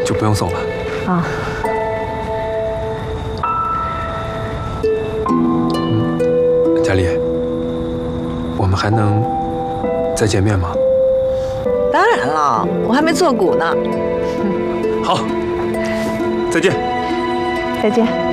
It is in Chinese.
就不用送了。 啊。 佳丽，我们还能再见面吗？ 当然了，我还没做股呢。 好，再见。 再见。